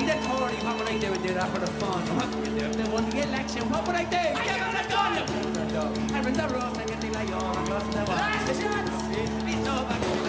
the Tory, what would I do? Do that for the fun. What would you do? They won the election, what would I do? I give them a gun! I run the road, I get the lion, I lost the one. Last chance! He's so back.